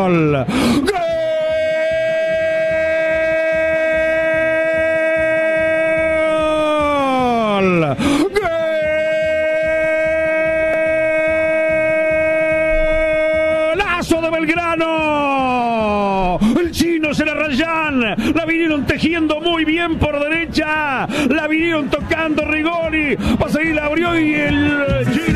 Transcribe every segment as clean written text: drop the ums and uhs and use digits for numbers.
¡Gol! ¡Golazo de Belgrano! El chino se la rayan, la vinieron tejiendo muy bien por derecha, la vinieron tocando Rigoni, pasa ahí, la abrió y el chino...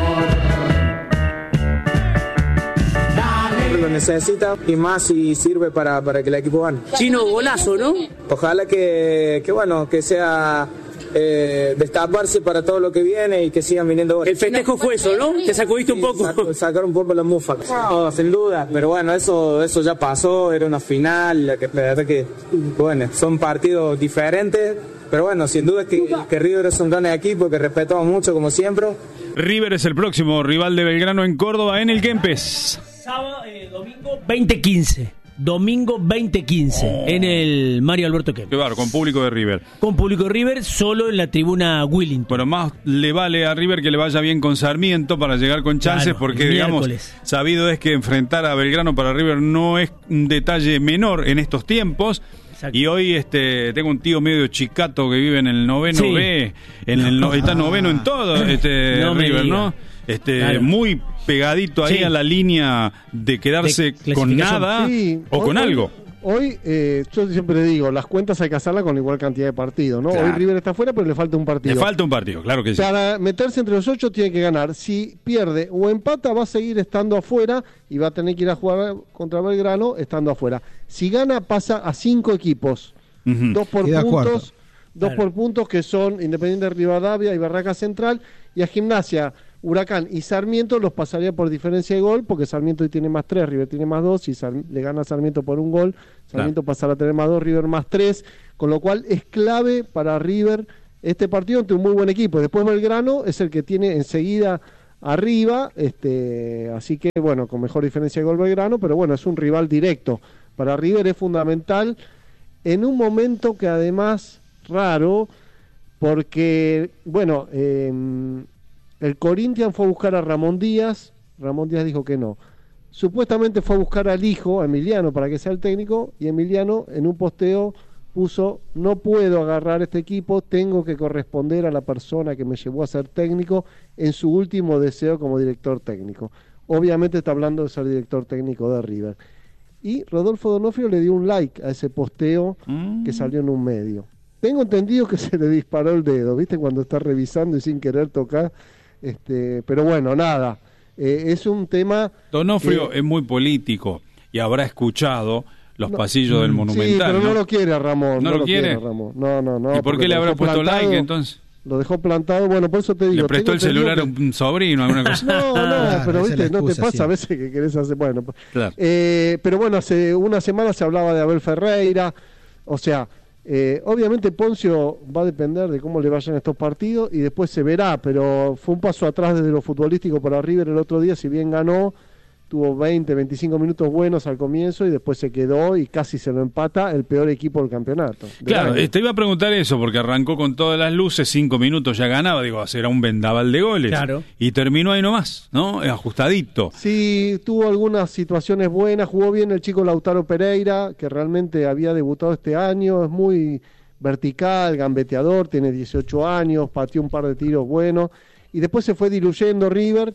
Lo necesita y más si sirve para que el equipo gane. Chino, golazo, ¿no? Ojalá que sea destaparse para todo lo que viene y que sigan viniendo goles. El festejo fue eso, ¿no? Te sacudiste un poco. Sacar un poco la mufa. No, sin duda, pero bueno, eso ya pasó, era una final, la verdad que bueno, son partidos diferentes, pero bueno, sin duda que River es un gran equipo que respetamos mucho como siempre. River es el próximo rival de Belgrano en Córdoba en el Kempes. Domingo 2015. Domingo 2015 en el Mario Alberto Kempes. Claro, con público de River. Con público de River, solo en la tribuna Willington. Bueno, más le vale a River que le vaya bien con Sarmiento para llegar con chances, claro, porque digamos, sabido es que enfrentar a Belgrano para River no es un detalle menor en estos tiempos. Exacto. Y hoy tengo un tío medio chicato que vive en el noveno B, está noveno en todo River, ¿no? Claro. Muy pegadito ahí a la línea de quedarse con nada o con algo. Hoy, yo siempre digo, las cuentas hay que hacerlas con igual cantidad de partidos, ¿no? Claro. Hoy River está afuera, pero le falta un partido. Le falta un partido, claro que sí. Para meterse entre los 8 tiene que ganar. Si pierde o empata, va a seguir estando afuera y va a tener que ir a jugar contra Belgrano estando afuera. Si gana, pasa a 5 equipos. 2 por puntos, por puntos que son Independiente de Rivadavia y Barraca Central, y a Gimnasia, Huracán y Sarmiento los pasaría por diferencia de gol, porque Sarmiento hoy tiene más 3, River tiene más 2, si le gana a Sarmiento por un gol, Sarmiento pasará a tener más 2, River más 3, con lo cual es clave para River este partido ante un muy buen equipo. Después Belgrano es el que tiene enseguida arriba, así que bueno, con mejor diferencia de gol Belgrano, pero bueno, es un rival directo. Para River es fundamental en un momento que además raro, porque bueno, el Corinthians fue a buscar a Ramón Díaz dijo que no. Supuestamente fue a buscar al hijo, a Emiliano, para que sea el técnico, y Emiliano en un posteo puso: no puedo agarrar este equipo, tengo que corresponder a la persona que me llevó a ser técnico en su último deseo como director técnico. Obviamente está hablando de ser director técnico de River. Y Rodolfo D'Onofrio le dio un like a ese posteo que salió en un medio. Tengo entendido que se le disparó el dedo, ¿viste? Cuando está revisando y sin querer tocar. Pero bueno, nada. Es un tema... D'Onofrio es muy político y habrá escuchado los pasillos del Monumental. Sí, pero no lo quiere a Ramón. ¿No lo quiere? Ramón. No. ¿Y por qué le habrá puesto like entonces? Lo dejó plantado, bueno, por eso te digo. ¿Le prestó el celular a un sobrino, alguna cosa? No, pero viste, no te pasa a veces que querés hacer... Bueno, claro. Pero bueno, hace una semana se hablaba de Abel Ferreira, o sea... obviamente Poncio va a depender de cómo le vayan estos partidos y después se verá, pero fue un paso atrás desde lo futbolístico para River el otro día. Si bien ganó, tuvo 25 minutos buenos al comienzo y después se quedó y casi se lo empata el peor equipo del campeonato. Claro, te iba a preguntar eso porque arrancó con todas las luces, 5 minutos ya ganaba, digo, era un vendaval de goles. Claro. Y terminó ahí nomás, ¿no? Ajustadito. Sí, tuvo algunas situaciones buenas, jugó bien el chico Lautaro Pereira, que realmente había debutado este año, es muy vertical, gambeteador, tiene 18 años, pateó un par de tiros buenos y después se fue diluyendo River.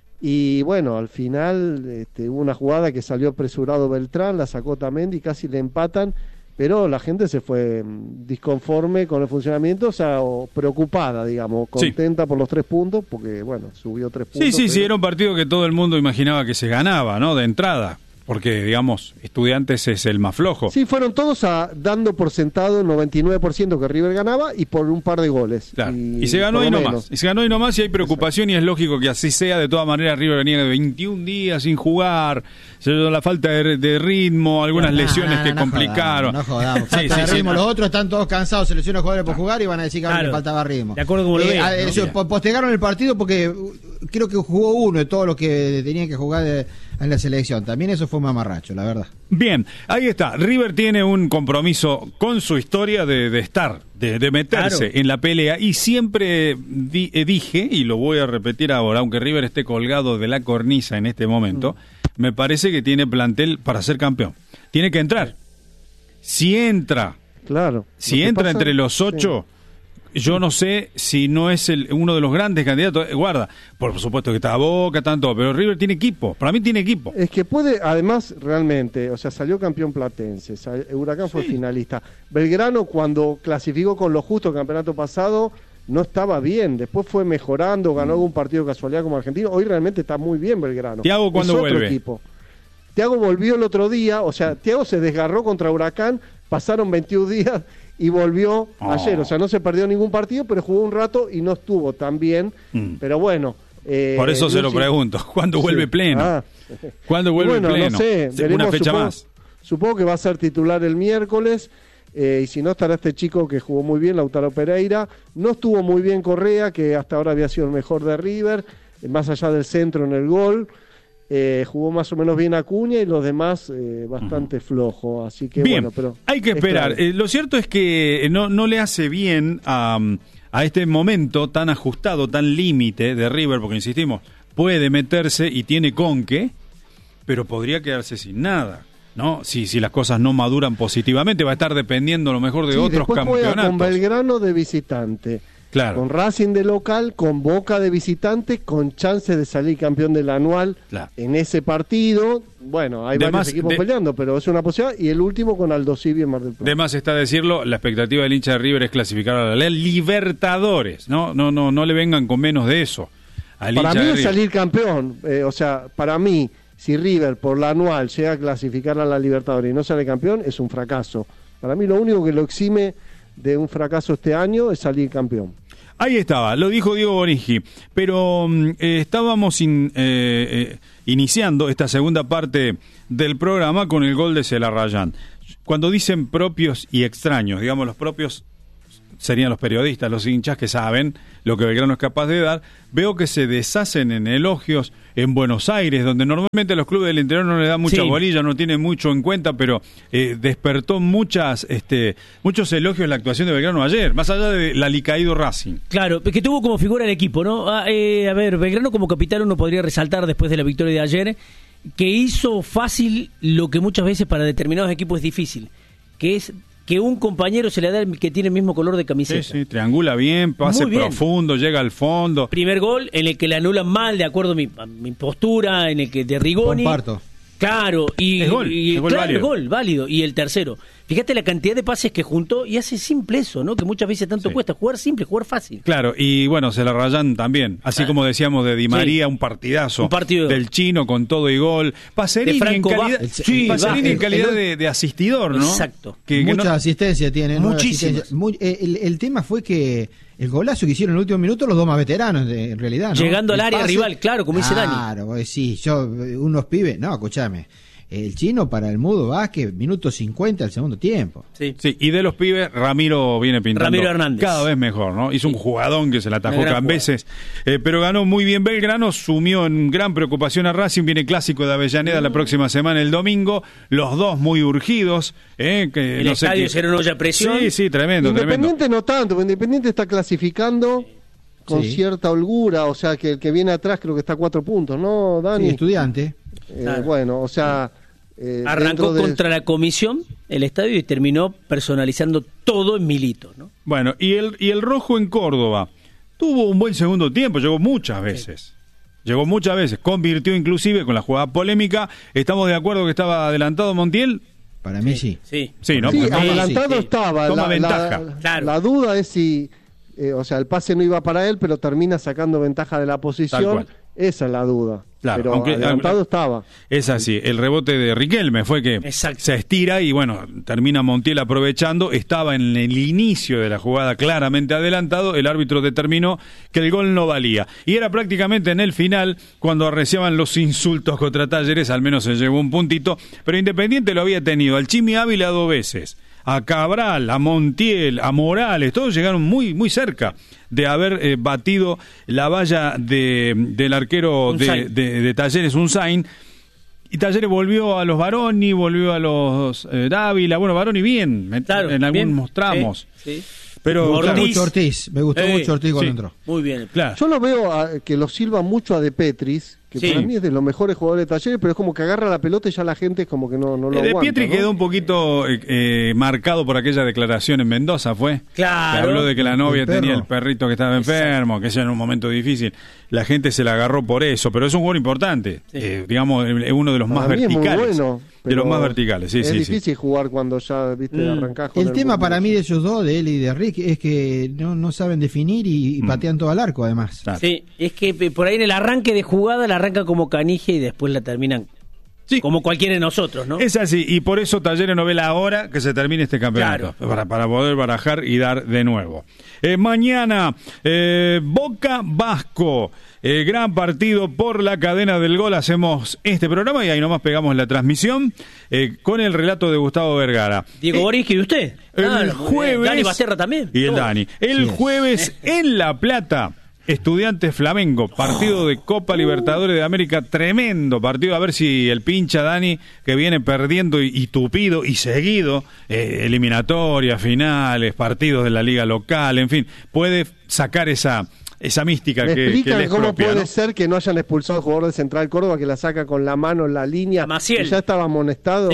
Y bueno, al final hubo una jugada que salió apresurado Beltrán, la sacó Tamendi, casi le empatan, pero la gente se fue disconforme con el funcionamiento, o preocupada, digamos, contenta por los 3 puntos, porque bueno, subió 3 puntos. Sí, era un partido que todo el mundo imaginaba que se ganaba, ¿no? De entrada. Porque, digamos, Estudiantes es el más flojo. Sí, fueron todos dando por sentado el 99% que River ganaba y por un par de goles. Claro. Y se ganó ahí nomás. Y se ganó ahí nomás y hay preocupación. Exacto. Y es lógico que así sea. De todas maneras, River venía de 21 días sin jugar. La falta de ritmo, algunas lesiones que complicaron. No jodamos. Falta de ritmo. Los otros están todos cansados, seleccionados jugadores por jugar y van a decir que le faltaba ritmo. De acuerdo como lo vean, ¿no? Postergaron el partido porque creo que jugó uno de todos los que tenían que jugar en la selección. También eso fue un mamarracho, la verdad. Bien, ahí está. River tiene un compromiso con su historia de estar, de meterse en la pelea. Y siempre dije, y lo voy a repetir ahora, aunque River esté colgado de la cornisa en este momento, me parece que tiene plantel para ser campeón. Tiene que entrar. Si entra, claro, si entra entre los 8, yo no sé si no es uno de los grandes candidatos. Guarda, por supuesto que está Boca, tanto, pero River tiene equipo. Para mí tiene equipo. Es que puede, además, realmente, o sea, salió campeón Platense, Huracán fue finalista. Belgrano, cuando clasificó con lo justo el campeonato pasado, no estaba bien. Después fue mejorando, ganó algún partido de casualidad como Argentino. Hoy realmente está muy bien Belgrano. Thiago, ¿cuándo vuelve? Equipo. Thiago volvió el otro día, o sea, Thiago se desgarró contra Huracán, pasaron 21 días y volvió ayer. O sea, no se perdió ningún partido, pero jugó un rato y no estuvo tan bien. Pero bueno. Por eso se lo pregunto. ¿Cuándo vuelve pleno? ¿Cuándo vuelve pleno? No sé, veremos, una fecha más. Supongo que va a ser titular el miércoles. Y si no, estará este chico que jugó muy bien, Lautaro Pereira. No estuvo muy bien Correa, que hasta ahora había sido el mejor de River, más allá del centro en el gol. Jugó más o menos bien Acuña y los demás bastante flojo. Así que bien, bueno, pero hay que esperar. Lo cierto es que no le hace bien a este momento tan ajustado, tan límite de River, porque insistimos, puede meterse y tiene con qué, pero podría quedarse sin nada. ¿No? Si las cosas no maduran positivamente, va a estar dependiendo a lo mejor de otros campeonatos. Juega con Belgrano de visitante, claro, con Racing de local, con Boca de visitante, con chances de salir campeón del anual, claro, en ese partido. Bueno, hay varios equipos peleando, pero es una posibilidad. Y el último con Aldo Civi en Mar del Plata. De más está decirlo, la expectativa del hincha de River es clasificar a la Libertadores. No le vengan con menos de eso. Para mí es salir campeón. O sea, para mí, si River por la anual llega a clasificar a la Libertadores y no sale campeón, es un fracaso. Para mí lo único que lo exime de un fracaso este año es salir campeón. Ahí estaba, lo dijo Diego Bonigi, pero estábamos iniciando esta segunda parte del programa con el gol de Celarrayán. Cuando dicen propios y extraños, digamos los propios serían los periodistas, los hinchas que saben lo que Belgrano es capaz de dar, veo que se deshacen en elogios en Buenos Aires, donde normalmente los clubes del interior no le dan mucha bolilla, no tienen mucho en cuenta, pero despertó muchos elogios la actuación de Belgrano ayer, más allá de la alicaído Racing. Claro, que tuvo como figura el equipo, ¿no? A ver, Belgrano como capitán uno podría resaltar después de la victoria de ayer, que hizo fácil lo que muchas veces para determinados equipos es difícil, que es que un compañero se le da que tiene el mismo color de camiseta. Sí, triangula bien, pase profundo, llega al fondo. Primer gol en el que le anulan mal, de acuerdo a mi postura, en el que de Rigoni. Comparto. Claro, y es gol válido. Y el tercero. Fíjate la cantidad de pases que juntó y hace simple eso, ¿no? Que muchas veces tanto cuesta. Jugar simple, jugar fácil. Claro, y bueno, Celarrayán también. Así como decíamos de Di María, un partidazo. Un partido del chino con todo y gol. Pacerini en calidad de asistidor, ¿no? Exacto. Mucha asistencia tiene. Muchísimas. El tema fue que el golazo que hicieron en el último minuto los dos más veteranos, en realidad, ¿no? Llegando al área rival, claro, como dice Dani. Claro, sí, unos pibes, no, escuchame. El chino para el Mudo Vázquez, minuto 50 al segundo tiempo. Sí, y de los pibes, Ramiro viene pintando Ramiro Hernández. Cada vez mejor, ¿no? Hizo un jugadón que se la atajó veces, pero ganó muy bien Belgrano, sumió en gran preocupación a Racing, viene clásico de Avellaneda la próxima semana, el domingo, los dos muy urgidos. Que el estadio será una olla a presión. Sí, tremendo. Independiente no tanto, porque Independiente está clasificando con cierta holgura, o sea que el que viene atrás creo que está a 4 puntos, ¿no, Dani? Sí, Estudiante. Bueno, o sea... arrancó contra la comisión el estadio y terminó personalizando todo en Milito, ¿no? Bueno, y el rojo en Córdoba tuvo un buen segundo tiempo, llegó muchas veces. Convirtió inclusive con la jugada polémica. ¿Estamos de acuerdo que estaba adelantado Montiel? Para mí sí. Sí, ¿no? Sí, adelantado estaba. Toma ventaja. La duda es si, o sea, el pase no iba para él, pero termina sacando ventaja de la posición. Esa es la duda. Claro, pero adelantado estaba. Es así, el rebote de Riquelme fue que se estira y bueno, termina Montiel aprovechando, estaba en el inicio de la jugada claramente adelantado, el árbitro determinó que el gol no valía. Y era prácticamente en el final cuando arreciaban los insultos contra Talleres, al menos se llevó un puntito, pero Independiente lo había tenido al Chimi Ávila 2 veces. A Cabral, a Montiel, a Morales, todos llegaron muy, muy cerca de haber batido la valla del arquero de Talleres, Unzain. Y Talleres volvió a los Baroni, volvió a los Dávila. Bueno, Baroni bien, en algunos tramos. Sí. Pero me gustó mucho Ortiz cuando entró. Muy bien. Claro. Yo lo veo que lo silba mucho a De Petris, que para mí es de los mejores jugadores de Talleres, pero es como que agarra la pelota y ya la gente es como que no lo aguanta. De Pietri quedó un poquito marcado por aquella declaración en Mendoza, ¿fue? Claro. Que habló de que la novia tenía el perrito que estaba enfermo, que ella en un momento difícil. La gente se la agarró por eso, pero es un jugador importante. Sí. Digamos, es uno de los más verticales. Es muy bueno, de los más verticales, sí, es difícil jugar cuando ya, viste, arrancás con el tema para mí de ellos dos, de él y de Rick, es que no saben definir y patean todo al arco, además. Claro. Sí, es que por ahí en el arranque de jugada la arrancan como canija y después la terminan como cualquiera de nosotros, ¿no? Es así, y por eso Talleres no ve la hora que se termine este campeonato, para poder barajar y dar de nuevo. Mañana, Boca Vasco, gran partido por la cadena del gol. Hacemos este programa y ahí nomás pegamos la transmisión con el relato de Gustavo Vergara. Diego Borisky y usted. El jueves. Dani Basterra también. Y el Dani. El jueves en La Plata. Estudiantes Flamengo, partido de Copa Libertadores de América, tremendo partido, a ver si el pincha Dani, que viene perdiendo y tupido y seguido, eliminatorias, finales, partidos de la liga local, en fin, puede sacar esa mística que le es cómo propia, puede ¿no? ser que no hayan expulsado al jugador de Central Córdoba que la saca con la mano en la línea y ya estaba amonestado.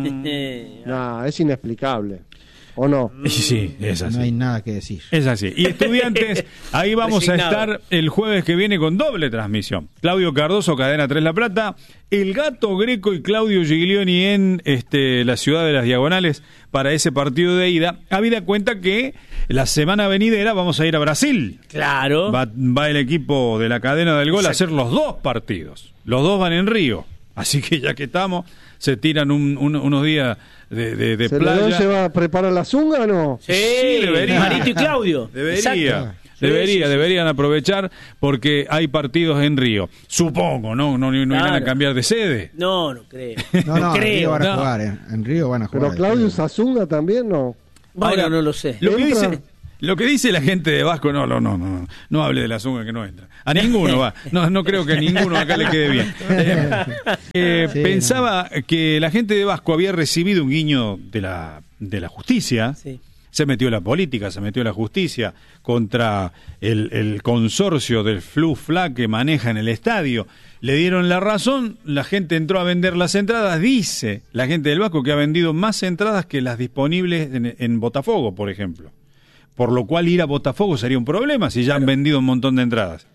Nah, es inexplicable. ¿O no? Sí, es así. No hay nada que decir. Es así. Y Estudiantes, ahí vamos a estar el jueves que viene con doble transmisión. Claudio Cardoso, Cadena 3 La Plata, el Gato Greco y Claudio Giglioni en la ciudad de las Diagonales para ese partido de ida. Habida cuenta que la semana venidera vamos a ir a Brasil. Claro. Va el equipo de la Cadena del Gol a hacer los dos partidos. Los dos van en Río. Así que ya que estamos, se tiran unos días de playa. ¿Se va a preparar la zunga o no? Sí, debería. Marito y Claudio. Deberían aprovechar porque hay partidos en Río. Supongo, no irán a cambiar de sede. No creo. No creo. Van a jugar, en Río van a jugar. Pero Claudio usa zunga también, ¿no? Bueno, no lo sé. Lo que dice la gente de Vasco, no hable de la zunga que no entra. A ninguno va. No creo que a ninguno acá le quede bien. Pensaba que la gente de Vasco había recibido un guiño de la justicia. Sí. Se metió la política, se metió la justicia contra el consorcio del Flu-Fla que maneja en el estadio. Le dieron la razón, la gente entró a vender las entradas. Dice la gente del Vasco que ha vendido más entradas que las disponibles en Botafogo, por ejemplo. Por lo cual ir a Botafogo sería un problema si ya han vendido un montón de entradas.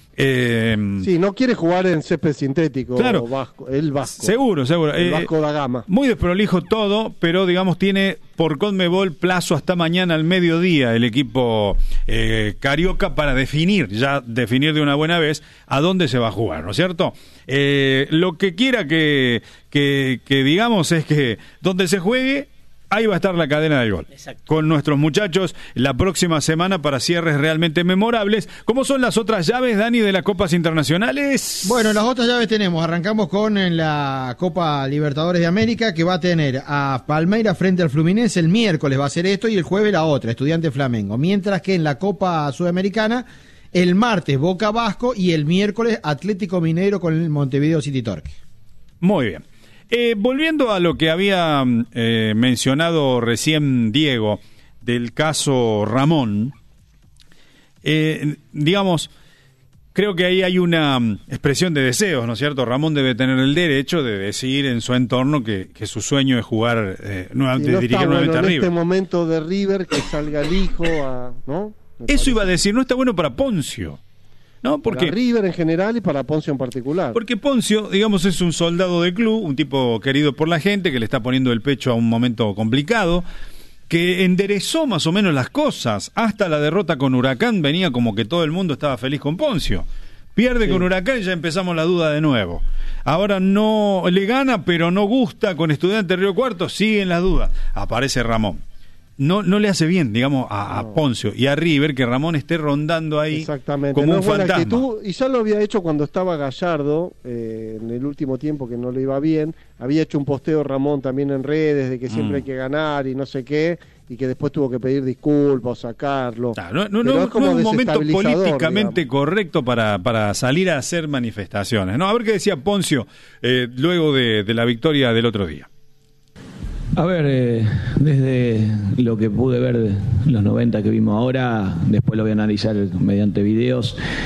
Sí, no quiere jugar en césped sintético. Claro, el Vasco. Seguro. El Vasco da Gama. Muy desprolijo todo, pero digamos tiene por Conmebol plazo hasta mañana al mediodía el equipo carioca para definir de una buena vez a dónde se va a jugar, ¿no es cierto? Lo que quiera que digamos es que donde se juegue, ahí va a estar la Cadena del Gol. Exacto. Con nuestros muchachos la próxima semana para cierres realmente memorables. ¿Cómo son las otras llaves, Dani, de las Copas Internacionales? Bueno, las otras llaves tenemos. Arrancamos con la Copa Libertadores de América, que va a tener a Palmeiras frente al Fluminense. El miércoles va a ser esto y el jueves la otra, Estudiantes Flamengo. Mientras que en la Copa Sudamericana, el martes Boca Vasco y el miércoles Atlético Mineiro con el Montevideo City Torque. Muy bien. Volviendo a lo que había mencionado recién Diego del caso Ramón, digamos, creo que ahí hay una expresión de deseos, ¿no es cierto? Ramón debe tener el derecho de decir en su entorno que su sueño es jugar nuevamente, dirigir nuevamente a River. En este momento de River, que salga el hijo, ¿no? Eso iba a decir, no está bueno para Poncio. ¿No? Porque, para River en general y para Poncio en particular. Porque Poncio, digamos, es un soldado del club, un tipo querido por la gente, que le está poniendo el pecho a un momento complicado, que enderezó más o menos las cosas. Hasta la derrota con Huracán venía como que todo el mundo estaba feliz con Poncio. Pierde con Huracán y ya empezamos la duda de nuevo. Ahora no le gana, pero no gusta con Estudiantes Río Cuarto, siguen las dudas. Aparece Ramón. No le hace bien, digamos, a Poncio y a River que Ramón esté rondando ahí como un fantasma. Actitud, y ya lo había hecho cuando estaba Gallardo, en el último tiempo que no le iba bien. Había hecho un posteo Ramón también en redes de que siempre hay que ganar y no sé qué, y que después tuvo que pedir disculpas o sacarlo. No es un momento políticamente correcto para salir a hacer manifestaciones. A ver qué decía Poncio luego de la victoria del otro día. A ver, desde lo que pude ver de los 90 que vimos ahora, después lo voy a analizar mediante videos,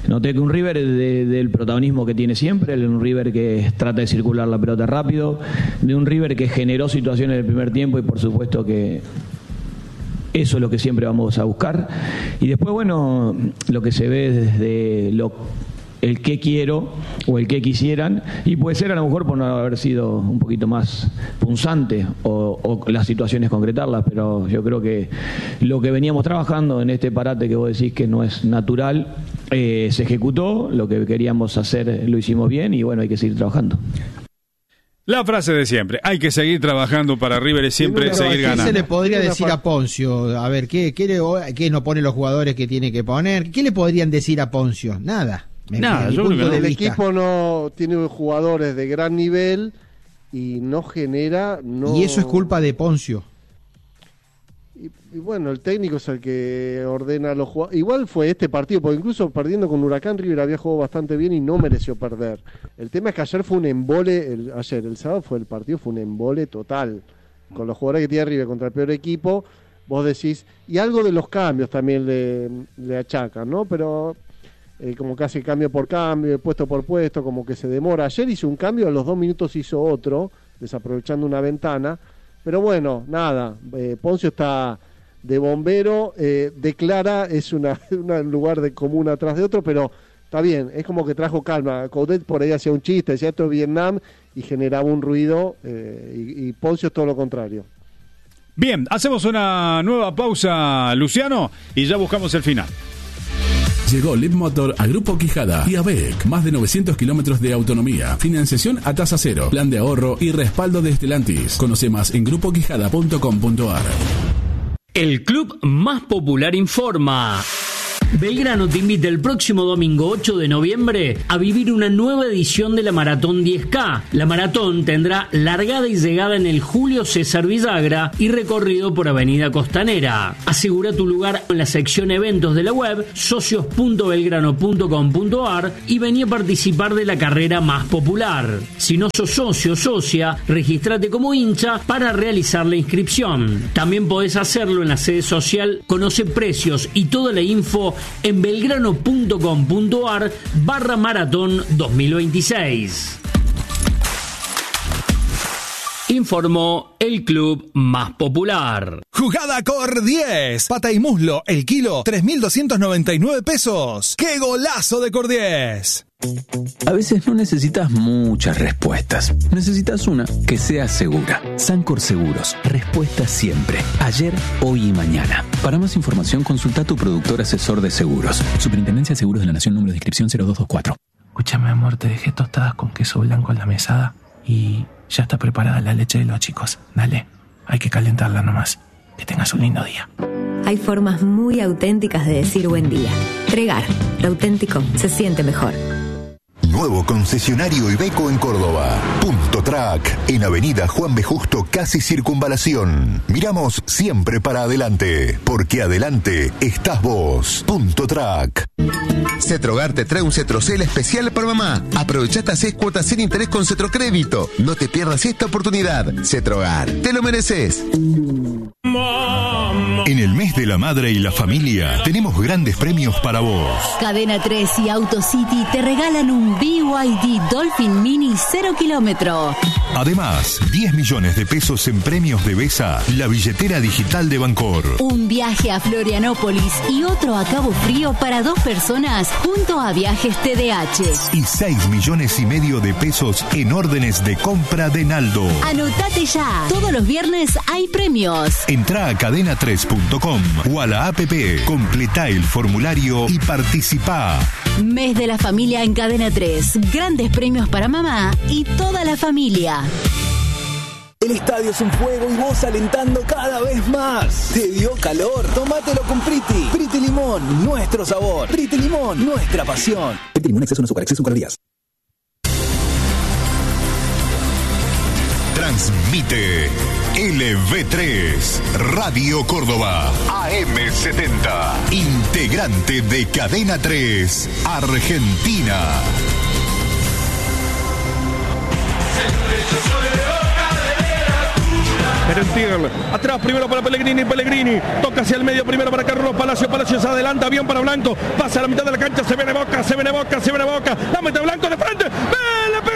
Noté que un River del protagonismo que tiene siempre, un River que trata de circular la pelota rápido, de un River que generó situaciones en el primer tiempo y por supuesto que eso es lo que siempre vamos a buscar. Y después, bueno, lo que se ve desde el que quiero o el que quisieran, y puede ser a lo mejor por no haber sido un poquito más punzante o las situaciones concretarlas, pero yo creo que lo que veníamos trabajando en este parate que vos decís que no es natural, se ejecutó, lo que queríamos hacer lo hicimos bien y bueno, hay que seguir trabajando. La frase de siempre, hay que seguir trabajando para River y siempre seguir ganando. ¿Qué se le podría decir a Poncio? A ver, ¿qué no pone los jugadores que tiene que poner? ¿Qué le podrían decir a Poncio? Nada. Yo creo que el equipo no tiene jugadores de gran nivel y no genera... Y eso es culpa de Poncio. Y bueno, el técnico es el que ordena a los jugadores. Igual fue este partido, porque incluso perdiendo con Huracán, River había jugado bastante bien y no mereció perder. El tema es que ayer fue un embole, el sábado fue un embole total. Con los jugadores que tiene River contra el peor equipo, vos decís... Y algo de los cambios también le achacan, ¿no? Pero... como que hace cambio por cambio, puesto por puesto, como que se demora. Ayer hizo un cambio, a los 2 minutos hizo otro, desaprovechando una ventana. Pero bueno, nada, Poncio está de bombero, declara, es un lugar de común atrás de otro, pero está bien, es como que trajo calma. Coudet por ahí hacía un chiste, decía esto es Vietnam, y generaba un ruido, y Poncio es todo lo contrario. Bien, hacemos una nueva pausa, Luciano, y ya buscamos el final. Llegó Leadmotor a Grupo Quijada y ABEC. Más de 900 kilómetros de autonomía, financiación a tasa cero, plan de ahorro y respaldo de Stellantis. Conoce más en grupoquijada.com.ar. El club más popular informa. Belgrano te invita el próximo domingo 8 de noviembre a vivir una nueva edición de la Maratón 10K. La maratón tendrá largada y llegada en el Julio César Villagra y recorrido por Avenida Costanera. Asegura tu lugar en la sección eventos de la web socios.belgrano.com.ar y vení a participar de la carrera más popular. Si no sos socio o socia, regístrate como hincha para realizar la inscripción. También podés hacerlo en la sede social. Conoce precios y toda la info en belgrano.com.ar/maratón 2026. Informó el club más popular. Jugada Cor 10. Pata y muslo, el kilo, 3.299 pesos. ¡Qué golazo de Cor 10! A veces no necesitas muchas respuestas. Necesitas una que sea segura. Sancor Seguros. Respuesta siempre. Ayer, hoy y mañana. Para más información, consulta a tu productor asesor de seguros. Superintendencia de Seguros de la Nación, número de inscripción 0224. Escúchame, amor, te dejé tostadas con queso blanco en la mesada y ya está preparada la leche de los chicos. Dale, hay que calentarla nomás. Que tengas un lindo día. Hay formas muy auténticas de decir buen día. Tregar, lo auténtico se siente mejor. Nuevo concesionario Iveco en Córdoba. Punto Track, en Avenida Juan B. Justo, casi Circunvalación. Miramos siempre para adelante, porque adelante estás vos. Punto Track. Cetrogar te trae un Cetrocel especial para mamá. Aprovecha hasta 6 cuotas sin interés con Cetrocrédito. No te pierdas esta oportunidad. Cetrogar, te lo mereces. En el mes de la madre y la familia tenemos grandes premios para vos. Cadena 3 y AutoCity te regalan un BYD Dolphin Mini 0 kilómetro. Además, 10 millones de pesos en premios de Besa, la billetera digital de Bancor. Un viaje a Florianópolis y otro a Cabo Frío para 2 personas junto a Viajes TDH. Y 6,5 millones de pesos en órdenes de compra de Naldo. Anotate ya. Todos los viernes hay premios. Entrá a cadena3.com o a la app, completá el formulario y participá. Mes de la familia en Cadena 3. Grandes premios para mamá y toda la familia. El estadio es un fuego y vos alentando cada vez más. ¿Te dio calor? Tómatelo con Priti. Priti Limón, nuestro sabor. Priti Limón, nuestra pasión. Priti Limón, exceso no azúcar, exceso en calorías. Transmite LV3 Radio Córdoba AM70, integrante de Cadena 3 Argentina. Pero Montiel. Atrás primero para Pellegrini. Toca hacia el medio primero para Carlos Palacio. Palacios adelanta, bien para Blanco. Pasa a la mitad de la cancha. Se viene Boca. La mete Blanco de frente. ¡Vele!